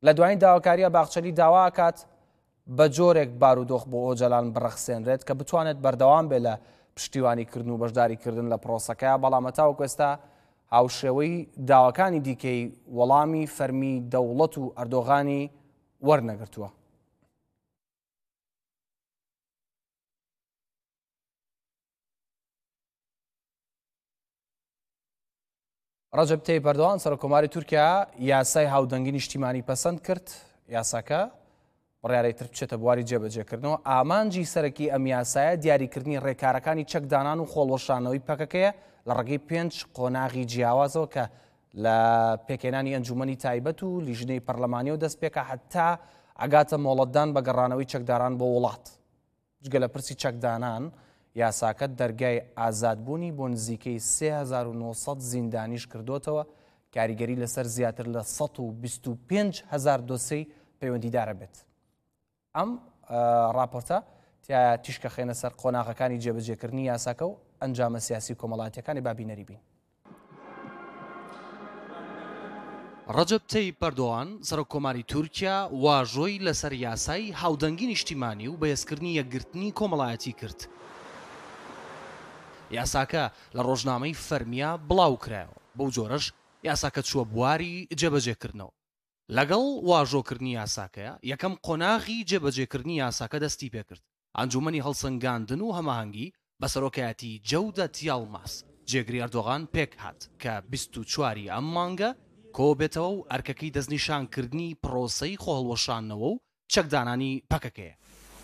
لە دوایین داواکاریە باخچەلی داوا کات بە جۆرێک بارودۆخ بۆ ئۆجەلان بڕەخسێنرێت کە بتوانێت بەردەوام بێ لە پشتیوانیکردن و بەشداریکردن لە پرۆسەکەیە، بەڵام تاوەکو ئێستا هاوشێوەی داواکانی دیکەی وەڵامی فەرمی دەوڵەت و ئەردۆغانی وەرنەگرتووە. ڕەجەب تەیب ئەردۆغان سەرۆکۆماری تورکیا یاسای هاودەنگی نیشتیمانی پەسەند کرد. یاساکە بڕیارەی تر بچێتە بواری جێبەجێکردنەوە. ئامانجی سەرەکی ئەم یاسایە دیاریکردنی ڕێکارەکانی چەکدانان و خۆڵوەشانەوەی پەکەکەیە لە ڕێگەی 5 قۆناغی جیاوازەوە کە لە پێکێنانی ئەنجومەنی تایبەت و لیژنەی پەرلەمانیەوە دەست پێکە حتا ئەگاتە مۆڵەتدان بە گەڕانەوەی چەکداران بۆ وڵات. جگە لە پرسی چەکدانان یاساکە دەرگای ئازادبوونی بۆ نزیکەی 3900 زیندانیش کردوتەوە، کاریگەری لەسەر زیاتر لە 125,000 دۆسەی پەیوەندیدارە بێت. ئەم راپۆرتە تیا تیشکە خێنە سەر قۆناغەکانی جێبەجێکردنی یاساکە و ئەنجامە سیاسی کۆمەڵاتیەکانی بابینەری بین. ڕەجەب تەیب ئەردۆغان سەرۆکۆماری تورکیا واژۆی لەسەر یاسای هاودەنگی نیشتیمانی و بەهێزکردنی یەکگرتنی کۆمەڵایەتی کرد. یاساکە لە ڕۆژنامەی فەرمیە بڵاو کرایەوە، بەو جۆرەش یاساکە چووە بواری جێبەجێکردنەوە. لەگەڵ واژۆکردنی یاساکەیە یەکەم قۆناغی جێبەجێکردنی یاساکە دەستی پێکرد. ئەنجومەنی هەڵسەنگاندن و هەماهەنگی بە سەرۆکایەتی جەودەت یاڵماس جێگری ئەردۆغان پێک هات کە 24 ئەم مانگە کۆ بێتەوە و ئەرکەکەی دەستنیشانکردنی پرۆسەی خۆهەڵوەشانەوە و چەکدانانی پەکەکەیە.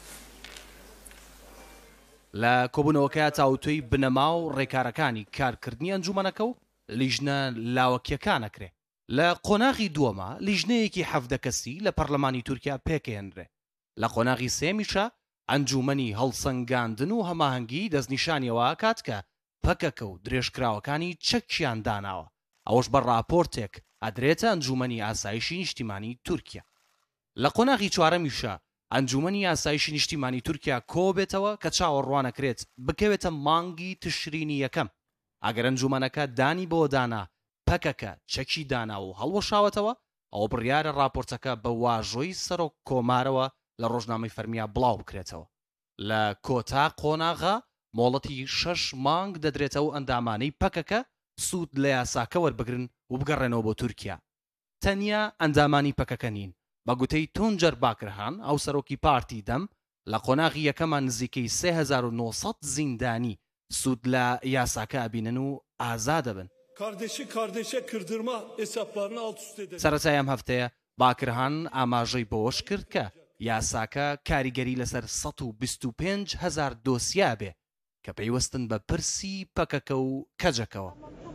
لە کۆبوونەوەکەیە تاوتوی بنەما و ڕێکارەکانی کارکردنی ئەنجومەنەکە و لیژنە لاوەکیەکانەکرێ. لە قۆناغی دووەمە لیژنەیەکی 17 کەسی لە پەرلەمانی تورکیا پێکەهێنرێ. لە قۆناغی سێمیشە ئەنجومەنی هەڵسەنگاندن و هەماهەنگی دەستنیشانیەوە کات کە پەکەکە و درێژکراوەکانی چەکیان داناوە. ئەوەش بە راپۆرتێک ئەدرێتە ئەنجومەنی ئاسایشی نیشتیمانی تورکیا. لە قۆناغی چوارەمیشە ئەنجومەنی ئاسایشی نیشتیمانی تورکیا کۆ بێتەوە کە چاوەڕوانەکرێت بکەوێتە مانگی تشرینی یەکەم. ئەگەر ئەنجومەنەکە دانی بۆ دانا پەکەکە چەکی دانا و هەڵوەشاوەتەوە، ئەوە بڕیارە راپۆرتەکە بە واژۆی سەرۆک کۆمارەوە لە ڕۆژنامەی فەرمیە بڵاو بکرێتەوە. لە کۆتا قۆناغا مۆڵەتی 6 مانگ دەدرێتەوە ئەندامانەی پەکەکە سوود لە یاساکە وەربگرن و بگەڕێنەوە بۆ تورکیا. تەنیا ئەندامانی پەکەکە نین. بە گوتەی تونجەر باکرهان ئەو سەرۆکی پارتی دەم لە قۆناغی یەکەمان نزیکەی 3900 زیندانی سوود لە یاساکە ئەبینن و ئازا دەبن. سەرەتای ئەم هەفتەیە باکرهان ئاماژەی بۆش کرد کە یاساکە کاریگەری لەسەر 125,000 دۆسیا بێ کە پەیوەستن بە پرسی پەکەکە و کەجەکەوە.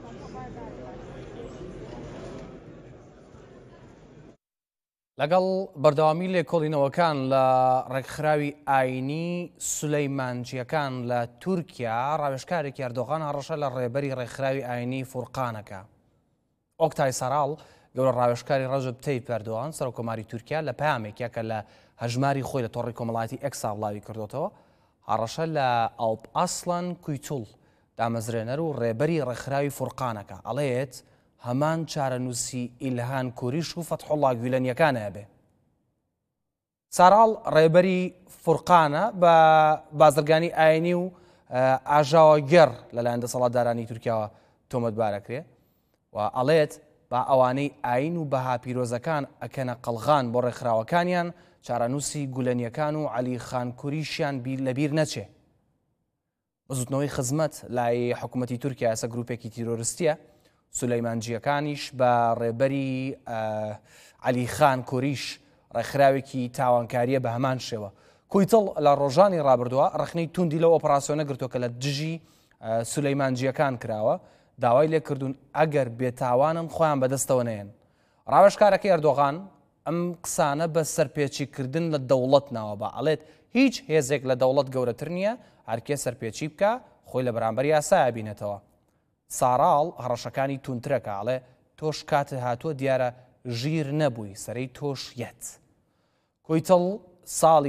لەگەڵ بەردەوامی لێکۆڵینەوەکان لە ڕێکخراوی ئاینی سولەیمانجیەکان لە تورکیا، ڕاوێژکارێکی ئەردۆغان هەڕەشە لە ڕێبەری ڕێکخراوی ئاینی فورقانەکە. ئۆکتای سەراڵ گەورە ڕاوێژکاری ڕەجەب تەیب ئەردۆغان سەرۆکۆماری تورکیا لە پەیامێکە کە لە هەژماری خۆی لە تۆڕی کۆمەڵایەتی ئێکسا وڵاوی کردوتەوە، هەڕەشە لە ئەڵپ ئەسڵەن کویتوڵ دامەزرێنەر و ڕێبەری ڕێکخراوی فورقانەکە ئەڵێت هەمان چارەنووسی ئیلهان کوریش و فەتحوڵڵا گویلەنیەکانە هەبێ. ساراڵ ڕێبەری فورقانە بە بازرگانی ئاینی و ئاژاوەگەر لەلایەن دەسەڵاتدارانی تورکیاوە تۆمەتبارەکرێ و ئەڵێت با ئەوانەی ئاین و بەها پیرۆزەکان ئەکەنە قەڵغان بۆ ڕێکخراوەکانیان چارەنووسی گولەنیەکان و عەلی خان کوریشیان لەبیر نەچێ. بەزوتنەوەی خزمەت لای حکوومەتی تورکیا ئەسە گروپێکی تیرۆریستیە، سولەیمانجیەکانیش بە ڕێبەری عەلی خان کوریش ڕێکخراوێکی تاوانکاریە بە هەمان شێوە. کویتڵ لە ڕۆژانی ڕابردووە ڕخنەی توندی لەو ئۆپەراسیۆنە گرتووە کە لە دژی سولەیمانجیەکان کراوە، داوای لێکردوون ئەگەر بێتاوانن خۆیان بەدەستەوە نێن. ڕاوێژکارەکەی ئەردۆغان ئەم قسانە بە سەرپێچیکردن لە دەوڵەت ناوە بە ئەڵێت هیچ هێزێک لە دەوڵەت گەورەتر نییە هەرکێ سەرپێچی بکە خۆی لە بەرامبەر یاسایە بینێتەوە. ساراڵ هەڕەشەکانی تونترەکە ئاڵێ تۆش کاتە هاتووە دیارە ژیر نەبووی سەرەی تۆش یەت. کویتڵ ساڵی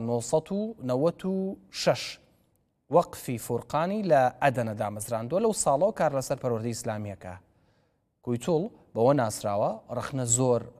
1996 وەقفی فورقانی لە ئەدەنە دامەزراندووە، لەو ساڵەوە کار لەسەر پەروەردەی ئیسلامیەکە. کویتڵ بەوە ناسراوە ڕخنە زۆر